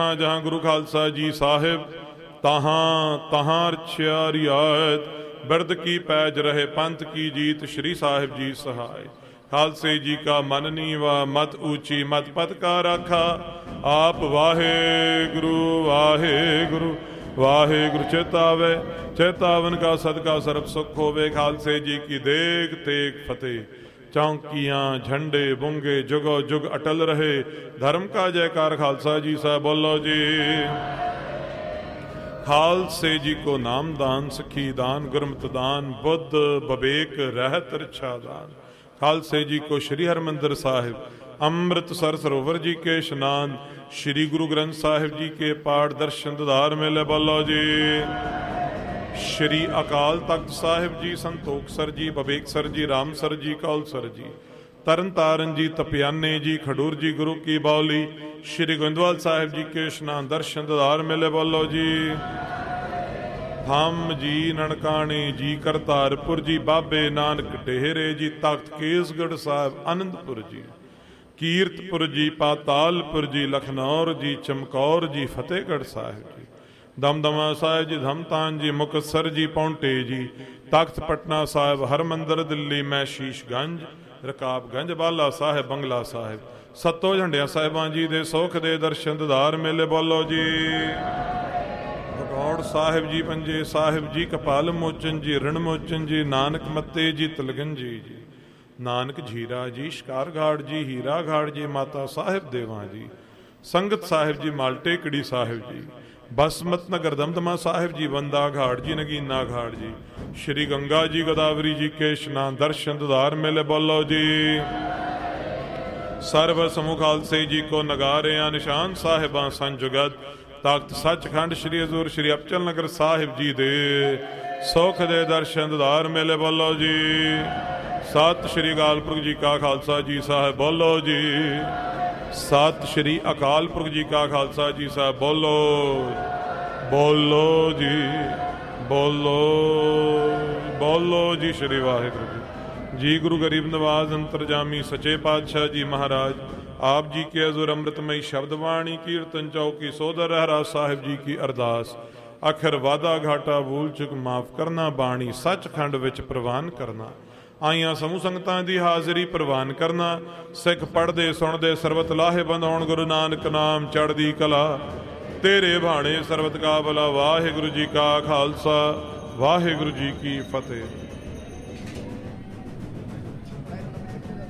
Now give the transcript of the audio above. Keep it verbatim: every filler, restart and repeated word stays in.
जहाँ गुरु खालसा जी साहिब तहाँ तहाँ रछिया रियायत, बिरद की पैज रहे पंथ की जीत, श्री साहिब जी सहाय। खालसे जी का मन नीवा मत ऊंची, मत पत का राखा, आप वाहे गुरु वाहे गुरु वाहे गुरु। चेतावे चेतावन का सदका सर्ब सुख होवे, खालसे जी की देख तेग फतेह। चौंकियाँ झंडे बुंगे जुगो जुग अटल रहे, धर्म का जयकार खालसा जी साहब बोलो जी। खालसे जी को नाम दान, सखी दान, गुरमत दान, बुद्ध बबेक रहत रक्षा दान। खालसे जी को श्री हरमंदिर साहिब, अमृतसर सरोवर जी के स्नान, श्री गुरु ग्रंथ साहिब जी के पाठ दर्शन दीदार मेले बोलो जी। श्री अकाल तख्त साहिब जी, संतोखसर जी, बबेकसर जी, रामसर जी, कौलसर जी, तरन तारण जी, तपियाने जी, खडूर जी, गुरु की बावली, श्री गोविंदवाल साहिब जी के स्नान दर्शन दीदार मेले बोलो जी। धाम जी, ननकाने जी, करतारपुर जी, बाबे नानक डेहरे जी, तख्त केसगढ़ साहिब, आनंदपुर जी, कीरतपुर जी, पातालपुर जी, लखनौर जी, चमकौर जी, फतेहगढ़ साहिब जी, दमदमा साहिब जी, धमतान जी, मुक्तसर जी, पौंटे जी, तख्त पटना साहिब, हरमंदर दिल्ली में शीशगंज, रकाबगंज, बाला साहिब, बंगला साहिब, सत्तो झंडिया साहिबां जी दे सुख दे दर्शन दीदार मेले बोलो जी। भगौड़ साहिब जी, पंजे साहिब जी, कपाल मोचन जी, ऋण मोचन जी, नानक मत्ते जी, तिलगंजी जी, नानक झीरा जी, शिकार घाट जी, हीरा घाट जी, माता साहिब देवां जी, संगत साहिब जी, माल्टे कड़ी साहिब जी, बसमत नगर दमदमा साहिब जी, बंदा घाट जी, नगीना घाट जी, श्री गंगा जी, गोदावरी जी के स्नान दर्शन दीदार मेले बोलो जी। सर्व समूह खालसे जी को नगारे निशान साहिबां संजुगत, तख्त सचखंड श्री हजूर श्री अबचल नगर साहिब जी दे सुख दे दर्शन दीदार मेले बोलो जी। सत श्री अकाल पुरख जी का खालसा जी साहिब बोलो जी। सत श्री अकाल पुरख जी का खालसा जी साहब बोलो बोलो जी बोलो बोलो जी। श्री वाहिगुरु जी। जी गुरु गरीब नवाज अंतरजामी सच्चे पातशाह जी महाराज आप जी के हजूर अमृतमयी शब्दवाणी कीर्तन चौकी सोदर रहरा साहिब जी की अरदास, अखर वादा घाटा भूल चुक माफ करना, बाणी सचखंड विच प्रवान करना, आईਆਂ समूह संगतां दी हाज़री प्रवान करना, सिख पढ़दे सुणदे सरबत लाहे बंद होण, गुरु नानक नाम चढ़दी कला, तेरे भाणे सरबत का भला। वाहिगुरु जी का खालसा वाहिगुरु जी की फतेह।